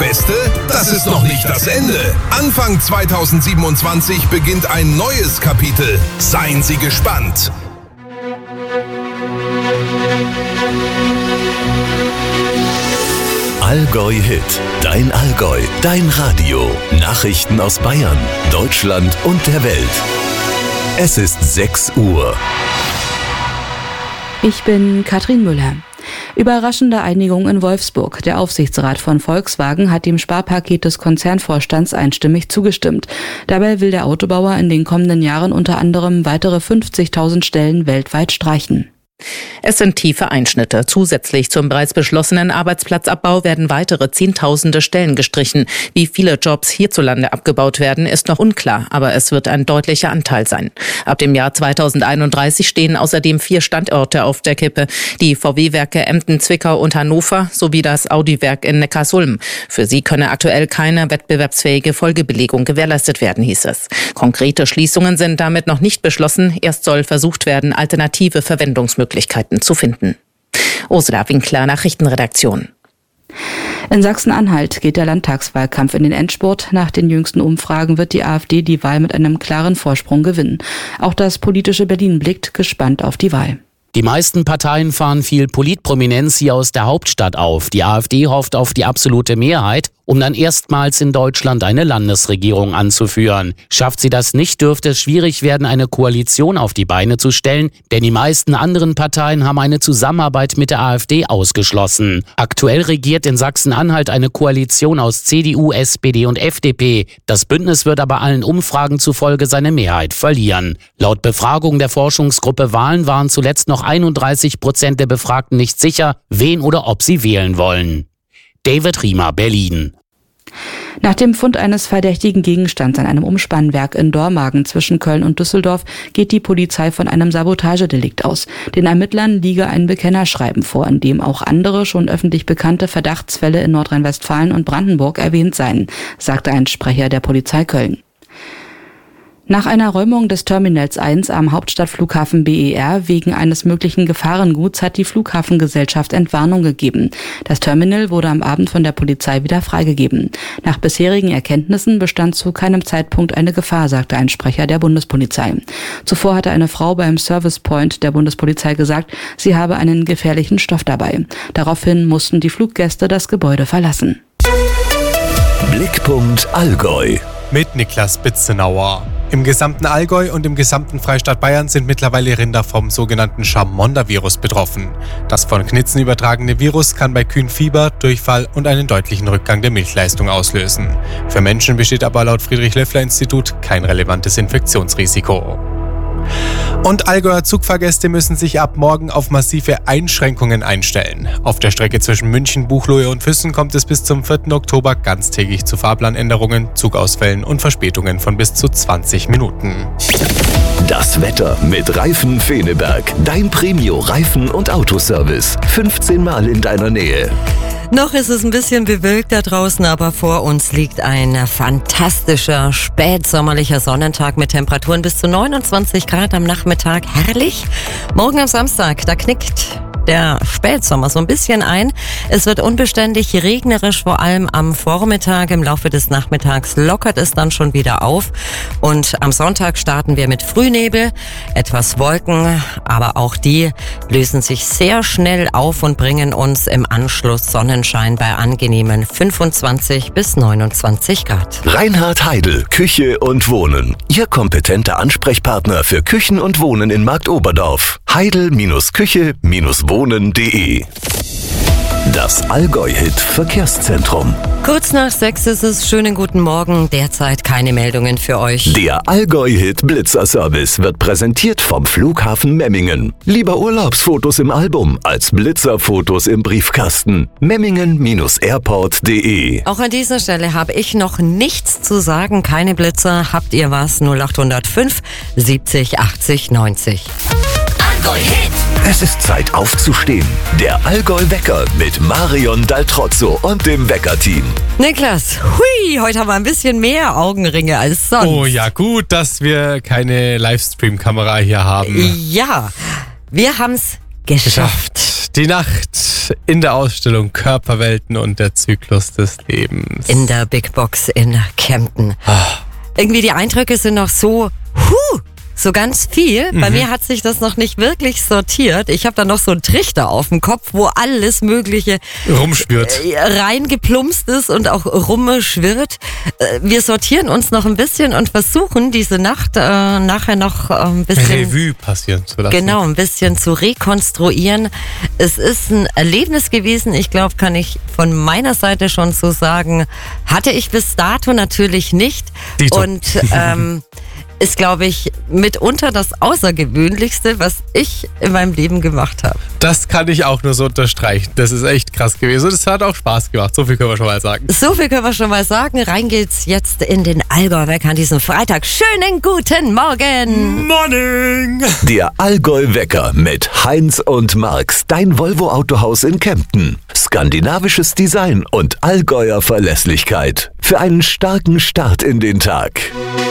Beste? Das ist noch nicht das Ende. Anfang 2027 beginnt ein neues Kapitel. Seien Sie gespannt. Allgäu Hit. Dein Allgäu, dein Radio. Nachrichten aus Bayern, Deutschland und der Welt. Es ist 6 Uhr. Ich bin Katrin Müller. Überraschende Einigung in Wolfsburg. Der Aufsichtsrat von Volkswagen hat dem Sparpaket des Konzernvorstands einstimmig zugestimmt. Dabei will der Autobauer in den kommenden Jahren unter anderem weitere 50.000 Stellen weltweit streichen. Es sind tiefe Einschnitte. Zusätzlich zum bereits beschlossenen Arbeitsplatzabbau werden weitere Zehntausende Stellen gestrichen. Wie viele Jobs hierzulande abgebaut werden, ist noch unklar, aber es wird ein deutlicher Anteil sein. Ab dem Jahr 2031 stehen außerdem 4 Standorte auf der Kippe. Die VW-Werke Emden, Zwickau und Hannover sowie das Audi-Werk in Neckarsulm. Für sie könne aktuell keine wettbewerbsfähige Folgebelegung gewährleistet werden, hieß es. Konkrete Schließungen sind damit noch nicht beschlossen. Erst soll versucht werden, alternative Verwendungsmöglichkeiten zu finden. Ursula Winkler, Nachrichtenredaktion. In Sachsen-Anhalt geht der Landtagswahlkampf in den Endspurt. Nach den jüngsten Umfragen wird die AfD die Wahl mit einem klaren Vorsprung gewinnen. Auch das politische Berlin blickt gespannt auf die Wahl. Die meisten Parteien fahren viel Politprominenz hier aus der Hauptstadt auf. Die AfD hofft auf die absolute Mehrheit, um dann erstmals in Deutschland eine Landesregierung anzuführen. Schafft sie das nicht, dürfte es schwierig werden, eine Koalition auf die Beine zu stellen, denn die meisten anderen Parteien haben eine Zusammenarbeit mit der AfD ausgeschlossen. Aktuell regiert in Sachsen-Anhalt eine Koalition aus CDU, SPD und FDP. Das Bündnis wird aber allen Umfragen zufolge seine Mehrheit verlieren. Laut Befragung der Forschungsgruppe Wahlen waren zuletzt noch 31% der Befragten nicht sicher, wen oder ob sie wählen wollen. David Riemer, Berlin. Nach dem Fund eines verdächtigen Gegenstands an einem Umspannwerk in Dormagen zwischen Köln und Düsseldorf geht die Polizei von einem Sabotagedelikt aus. Den Ermittlern liege ein Bekennerschreiben vor, in dem auch andere schon öffentlich bekannte Verdachtsfälle in Nordrhein-Westfalen und Brandenburg erwähnt seien, sagte ein Sprecher der Polizei Köln. Nach einer Räumung des Terminals 1 am Hauptstadtflughafen BER wegen eines möglichen Gefahrenguts hat die Flughafengesellschaft Entwarnung gegeben. Das Terminal wurde am Abend von der Polizei wieder freigegeben. Nach bisherigen Erkenntnissen bestand zu keinem Zeitpunkt eine Gefahr, sagte ein Sprecher der Bundespolizei. Zuvor hatte eine Frau beim Service Point der Bundespolizei gesagt, sie habe einen gefährlichen Stoff dabei. Daraufhin mussten die Fluggäste das Gebäude verlassen. Blickpunkt Allgäu. Mit Niklas Bitzenauer. Im gesamten Allgäu und im gesamten Freistaat Bayern sind mittlerweile Rinder vom sogenannten Chamonda-Virus betroffen. Das von Knitzen übertragene Virus kann bei Kühen Fieber, Durchfall und einen deutlichen Rückgang der Milchleistung auslösen. Für Menschen besteht aber laut Friedrich-Löffler-Institut kein relevantes Infektionsrisiko. Und Allgäuer Zugfahrgäste müssen sich ab morgen auf massive Einschränkungen einstellen. Auf der Strecke zwischen München, Buchloe und Füssen kommt es bis zum 4. Oktober ganztägig zu Fahrplanänderungen, Zugausfällen und Verspätungen von bis zu 20 Minuten. Das Wetter mit Reifen Feneberg. Dein Premio-Reifen- und Autoservice. 15 Mal in deiner Nähe. Noch ist es ein bisschen bewölkt da draußen, aber vor uns liegt ein fantastischer, spätsommerlicher Sonnentag mit Temperaturen bis zu 29 Grad am Nachmittag. Herrlich. Morgen am Samstag, da knickt der Spätsommer so ein bisschen ein. Es wird unbeständig regnerisch, vor allem am Vormittag. Im Laufe des Nachmittags lockert es dann schon wieder auf. Und am Sonntag starten wir mit Frühnebel, etwas Wolken, aber auch die lösen sich sehr schnell auf und bringen uns im Anschluss Sonnenschein bei angenehmen 25 bis 29 Grad. Reinhard Heidel, Küche und Wohnen. Ihr kompetenter Ansprechpartner für Küchen und Wohnen in Marktoberdorf. Heidel-Küche-Wohnen.de. Das Allgäu-Hit Verkehrszentrum. Kurz nach 6 ist es. Schönen guten Morgen. Derzeit keine Meldungen für euch. Der Allgäu-Hit Blitzerservice wird präsentiert vom Flughafen Memmingen. Lieber Urlaubsfotos im Album als Blitzerfotos im Briefkasten. Memmingen-airport.de. Auch an dieser Stelle habe ich noch nichts zu sagen. Keine Blitzer. Habt ihr was? 0805 70 80 90. Allgäu-Hit. Es ist Zeit aufzustehen. Der Allgäu-Wecker mit Marion Daltrozzo und dem Wecker-Team. Niklas, hui, heute haben wir ein bisschen mehr Augenringe als sonst. Oh ja, gut, dass wir keine Livestream-Kamera hier haben. Ja, wir haben es geschafft. Die Nacht in der Ausstellung Körperwelten und der Zyklus des Lebens. In der Big Box in Kempten. Irgendwie die Eindrücke sind noch so ganz viel. Bei mir hat sich das noch nicht wirklich sortiert. Ich habe da noch so einen Trichter auf dem Kopf, wo alles Mögliche rumschwirrt, reingeplumpst ist und auch rumschwirrt. Wir sortieren uns noch ein bisschen und versuchen, diese Nacht nachher noch ein bisschen Revue passieren zu lassen. Genau, ein bisschen zu rekonstruieren. Es ist ein Erlebnis gewesen. Ich glaube, kann ich von meiner Seite schon so sagen, hatte ich bis dato natürlich nicht. Und ist, glaube ich, mitunter das Außergewöhnlichste, was ich in meinem Leben gemacht habe. Das kann ich auch nur so unterstreichen. Das ist echt krass gewesen. Und es hat auch Spaß gemacht. So viel können wir schon mal sagen. So viel können wir schon mal sagen. Rein geht's jetzt in den Allgäu-Wecker an diesem Freitag. Schönen guten Morgen. Morning. Der Allgäu-Wecker mit Heinz und Marx. Dein Volvo-Autohaus in Kempten. Skandinavisches Design und Allgäuer Verlässlichkeit. Für einen starken Start in den Tag.